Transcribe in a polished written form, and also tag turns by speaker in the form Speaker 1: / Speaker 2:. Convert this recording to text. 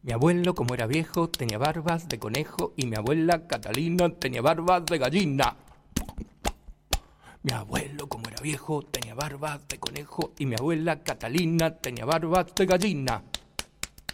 Speaker 1: Mi abuelo, como era viejo, tenía barbas de conejo y mi abuela Catalina tenía barbas de gallina. Mi abuelo, como era viejo, tenía barbas de conejo y mi abuela Catalina tenía barbas de gallina.